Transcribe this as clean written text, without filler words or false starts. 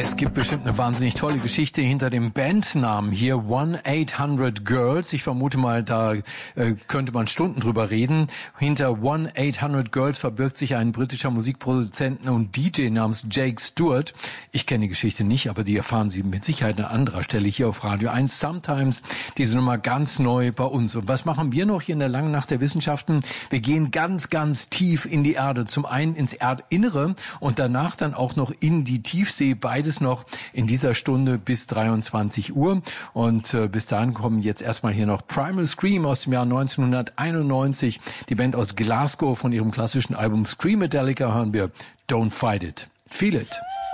Es gibt bestimmt eine wahnsinnig tolle Geschichte hinter dem Bandnamen hier, 1-800-Girls. Ich vermute mal, da könnte man Stunden drüber reden. Hinter 1-800-Girls verbirgt sich ein britischer Musikproduzent und DJ namens Jake Stewart. Ich kenne die Geschichte nicht, aber die erfahren Sie mit Sicherheit an anderer Stelle hier auf Radio 1. Sometimes, diese Nummer ganz neu bei uns. Und was machen wir noch hier in der langen Nacht der Wissenschaften? Wir gehen ganz, ganz tief in die Erde. Zum einen ins Erdinnere und danach dann auch noch in die Tiefsee. Beides noch in dieser Stunde bis 23 Uhr. Und bis dahin kommen jetzt erstmal hier noch Primal Scream aus dem Jahr 1991. Die Band aus Glasgow, von ihrem klassischen Album Screamadelica hören wir Don't Fight It, Feel It.